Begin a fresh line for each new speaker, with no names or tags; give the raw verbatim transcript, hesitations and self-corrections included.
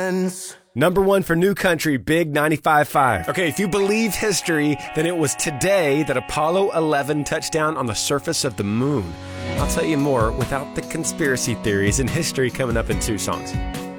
friends.
Number one for New Country, Big ninety-five point five. Okay, if you believe history, then it was today that Apollo eleven touched down on the surface of the moon. I'll tell you more without the conspiracy theories and history coming up in two songs.